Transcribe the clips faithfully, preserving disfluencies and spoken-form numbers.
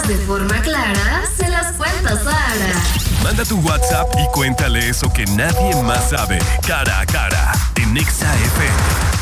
cosas de forma clara, se las cuenta Sara. Manda tu WhatsApp y cuéntale eso que nadie más sabe. Cara a cara, en Exa F M.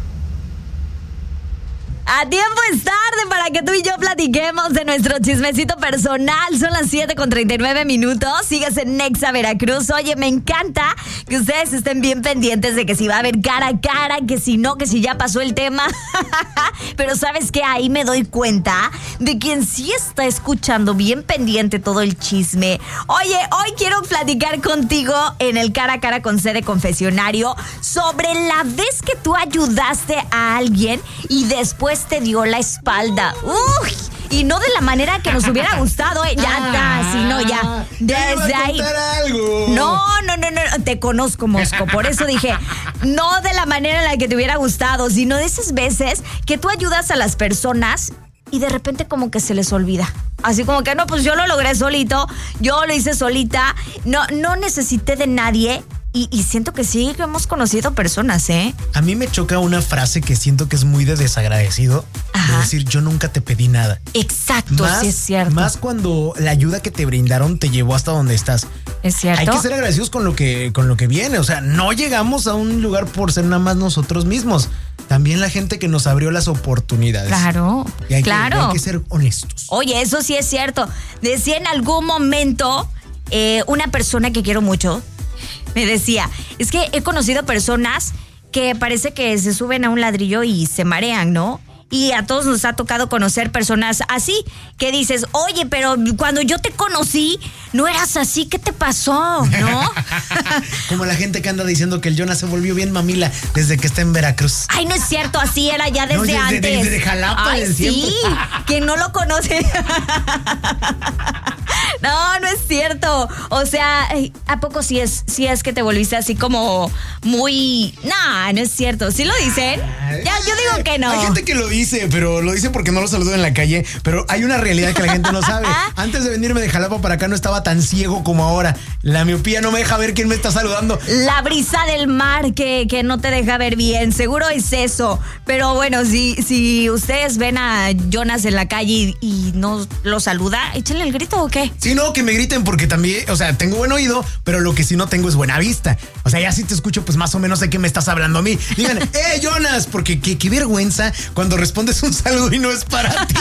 A tiempo es tarde para que tú y yo platiquemos de nuestro chismecito personal. Son las siete con treinta y nueve minutos. Sigues en Exa Veracruz. Oye, me encanta que ustedes estén bien pendientes de que si va a haber cara a cara, que si no, que si ya pasó el tema. Pero ¿sabes qué? Ahí me doy cuenta de quien sí está escuchando bien pendiente todo el chisme. Oye, hoy quiero platicar contigo en el cara a cara con C de Confesionario sobre la vez que tú ayudaste a alguien y después te dio la espalda. Uy, y no de la manera que nos hubiera gustado, ¿eh? Ya está, sino ya. Desde ahí. Algo. No, no, no, no, te conozco, Mosco. Por eso dije, no de la manera en la que te hubiera gustado, sino de esas veces que tú ayudas a las personas y de repente como que se les olvida. Así como que, no, pues yo lo logré solito, yo lo hice solita, no, no necesité de nadie. Y, y siento que sí, que hemos conocido personas, ¿eh? A mí me choca una frase que siento que es muy de desagradecido. Ajá. De decir, yo nunca te pedí nada. Exacto, más, sí es cierto. Más cuando la ayuda que te brindaron te llevó hasta donde estás. Es cierto. Hay que ser agradecidos con lo que, con lo que viene. O sea, no llegamos a un lugar por ser nada más nosotros mismos. También la gente que nos abrió las oportunidades. Claro, y hay claro. Que, hay que ser honestos. Oye, eso sí es cierto. Decía en algún momento eh, una persona que quiero mucho, me decía, es que he conocido personas que parece que se suben a un ladrillo y se marean, ¿no? Y a todos nos ha tocado conocer personas así, que dices, oye, pero cuando yo te conocí, no eras así, ¿qué te pasó? ¿No? Como la gente que anda diciendo que el Jonas se volvió bien mamila desde que está en Veracruz. Ay, no es cierto, así era ya desde, no, desde antes. Desde, desde Jalapa. Ay, sí, quien no lo conoce. No, no es cierto. O sea, ¿a poco sí es, sí es que te volviste así como muy... No, no es cierto. ¿Sí lo dicen? Ya, yo digo que no. Hay gente que lo dice, pero lo dice porque no lo saludó en la calle. Pero hay una realidad que la gente no sabe. Antes de venirme de Jalapa para acá no estaba tan ciego como ahora. La miopía no me deja ver quién me está saludando. La brisa del mar que, que no te deja ver bien. Seguro es eso. Pero bueno, si, si ustedes ven a Jonas en la calle y, y no lo saluda, échenle el grito ¿o qué? Sí, no, que me griten porque también, o sea, tengo buen oído, pero lo que sí no tengo es buena vista. O sea, ya si te escucho, pues más o menos sé que me estás hablando a mí. Digan, ¡eh, Jonas! Porque qué, qué vergüenza cuando respondes un saludo y no es para ti.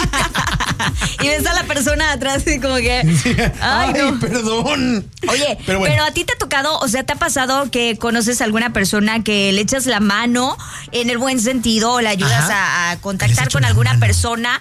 Y ves a la persona atrás y como que... Sí. Ay, Ay no. perdón. Oye, pero, bueno. pero a ti te ha tocado, o sea, ¿te ha pasado que conoces a alguna persona que le echas la mano en el buen sentido o le ayudas a, a contactar con alguna mano. persona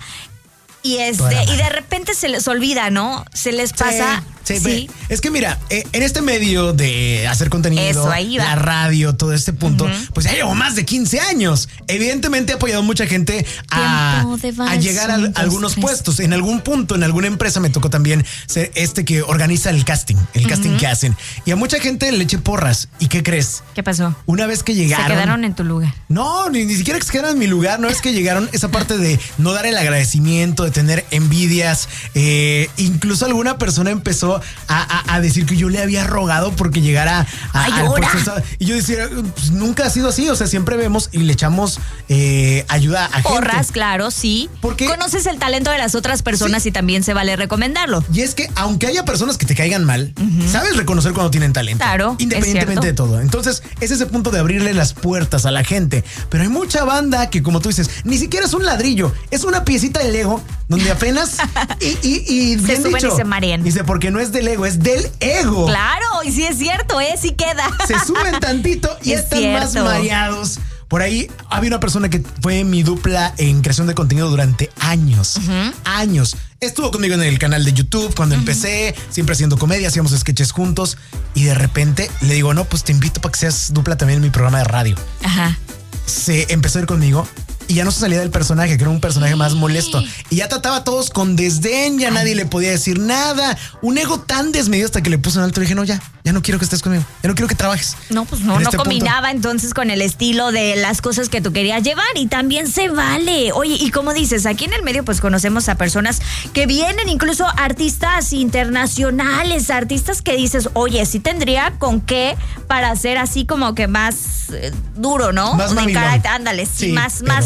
y este y de repente se les olvida, ¿no? Se les pasa... Sí. Sí, sí. Es que mira, eh, en este medio de hacer contenido, Eso, ahí va. la radio, todo este punto, uh-huh. pues ya llevo más de quince años. Evidentemente he apoyado a mucha gente a, a llegar a, a algunos tres. puestos. En algún punto, en alguna empresa me tocó también ser este que organiza el casting, el uh-huh. casting que hacen. Y a mucha gente le eché porras. ¿Y qué crees? ¿Qué pasó? Una vez que llegaron... Se quedaron en tu lugar. No, ni, ni siquiera que se quedaron en mi lugar. No es que llegaron esa parte de no dar el agradecimiento, de tener envidias. Eh, incluso alguna persona empezó a, a, a decir que yo le había rogado porque llegara a, Ay, al ahora. proceso. Y yo decía, pues nunca ha sido así. O sea, siempre vemos y le echamos eh, ayuda a gente. Porras, claro, sí. Porque conoces el talento de las otras personas sí. y también se vale recomendarlo. Y es que aunque haya personas que te caigan mal, uh-huh. sabes reconocer cuando tienen talento. Claro. Independientemente de todo. Entonces, es ese punto de abrirle las puertas a la gente. Pero hay mucha banda que, como tú dices, ni siquiera es un ladrillo, es una piecita de Lego donde apenas y, y, y se bien suben dicho, y se marean. Dice, porque no es del Lego, es del ego. Claro, y sí es cierto, ¿eh? Sí queda. Se suben tantito y es están cierto. más mareados. Por ahí había una persona que fue mi dupla en creación de contenido durante años. Uh-huh. Años. Estuvo conmigo en el canal de YouTube cuando uh-huh. empecé, siempre haciendo comedia, hacíamos sketches juntos. Y de repente le digo, no, pues te invito para que seas dupla también en mi programa de radio. Ajá. Se empezó a ir conmigo. Y ya no se salía del personaje, que era un personaje más molesto. Y ya trataba a todos con desdén, ya Ay. nadie le podía decir nada. Un ego tan desmedido hasta que le puso en alto y dije, no, ya, ya no quiero que estés conmigo, ya no quiero que trabajes. No, pues no, no este combinaba punto. Entonces con el estilo de las cosas que tú querías llevar y también se vale. Oye, y como dices, aquí en el medio pues conocemos a personas que vienen, incluso artistas internacionales, artistas que dices, oye, sí tendría con qué para ser así como que más eh, duro, ¿no? Más mamilón. Ándale, sí, sí, más, pero... más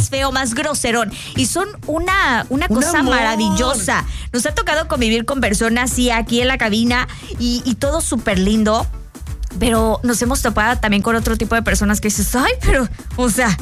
feo, más groserón. Y son una, una cosa maravillosa. Nos ha tocado convivir con personas, sí, aquí en la cabina y, y todo súper lindo. Pero nos hemos topado también con otro tipo de personas que dices, ay, pero, o sea,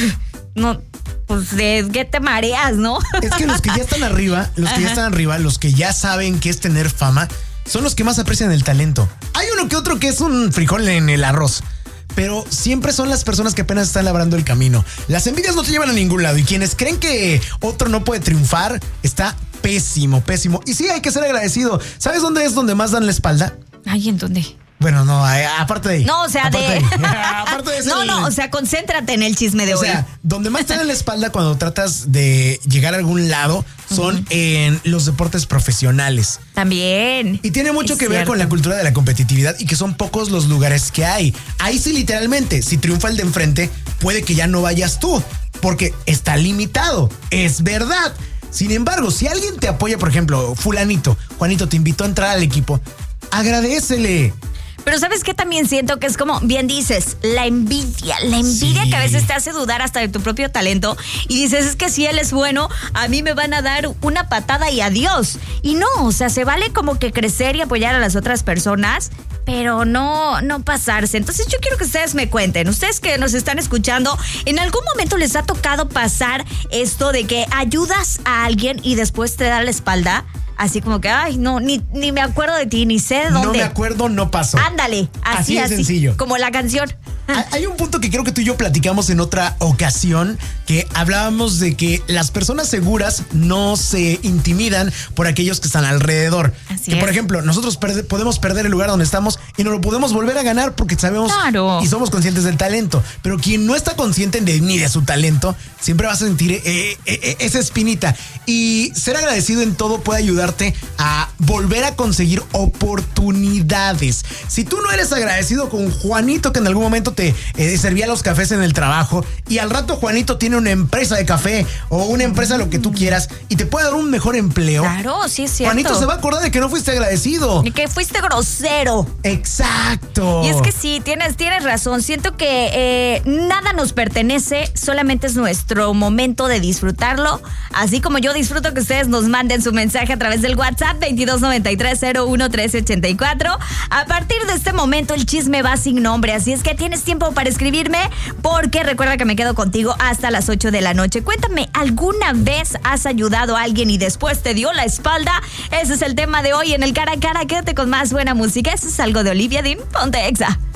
no, pues de qué te mareas, ¿no? Es que los que ya están arriba, los que Ajá. ya están arriba, los que ya saben qué es tener fama, son los que más aprecian el talento. Hay uno que otro que es un frijol en el arroz, pero siempre son las personas que apenas están labrando el camino. Las envidias no te llevan a ningún lado y quienes creen que otro no puede triunfar, está pésimo, pésimo. Y sí, hay que ser agradecido. ¿Sabes dónde es donde más dan la espalda? Ay, ¿en dónde? Bueno, no, aparte de ahí. No, o sea, aparte de... de aparte de no, no, o sea, concéntrate en el chisme de o hoy. O sea, donde más te dan la espalda cuando tratas de llegar a algún lado son uh-huh. en los deportes profesionales. También. Y tiene mucho es que cierto. ver con la cultura de la competitividad y que son pocos los lugares que hay. Ahí sí, literalmente, si triunfa el de enfrente, puede que ya no vayas tú, porque está limitado. Es verdad. Sin embargo, si alguien te apoya, por ejemplo, fulanito, Juanito te invitó a entrar al equipo, agradécele. Pero ¿sabes qué? También siento que es como, bien dices, la envidia. La envidia sí. que a veces te hace dudar hasta de tu propio talento. Y dices, es que si él es bueno, a mí me van a dar una patada y adiós. Y no, o sea, se vale como que crecer y apoyar a las otras personas, pero no, no pasarse. Entonces yo quiero que ustedes me cuenten, ustedes que nos están escuchando, ¿en algún momento les ha tocado pasar esto de que ayudas a alguien y después te da la espalda? Así como que, ay, no, ni, ni me acuerdo de ti, ni sé de dónde. No me acuerdo, no pasó. Ándale, así, así de así, sencillo. Como la canción. Hay un punto que creo que tú y yo platicamos en otra ocasión, que hablábamos de que las personas seguras no se intimidan por aquellos que están alrededor. Así que, es. por ejemplo, nosotros perde, podemos perder el lugar donde estamos y no lo podemos volver a ganar porque sabemos claro. y somos conscientes del talento. Pero quien no está consciente de, ni de su talento, siempre va a sentir eh, eh, esa espinita. Y ser agradecido en todo puede ayudarte a volver a conseguir oportunidades. Si tú no eres agradecido con Juanito, que en algún momento te eh, servía los cafés en el trabajo, y al rato Juanito tiene una empresa de café o una empresa, lo que tú quieras, y te puede dar un mejor empleo. Claro, sí es cierto. Juanito se va a acordar de que no fuiste agradecido. Y que fuiste grosero. Exacto. Y es que sí, tienes, tienes razón. Siento que eh, nada nos pertenece, solamente es nuestro momento de disfrutarlo. Así como yo disfruto que ustedes nos manden su mensaje a través del WhatsApp veintidós noventa y tres cero uno trece ochenta y cuatro. A partir de este momento el chisme va sin nombre, así es que tienes tiempo para escribirme, porque recuerda que me quedo contigo hasta las ocho de la noche. Cuéntame, ¿alguna vez has ayudado a alguien y después te dio la espalda? Ese es el tema de hoy en el Cara a Cara. Quédate con más buena música. Eso es algo de Olivia Dean. Ponte Exa.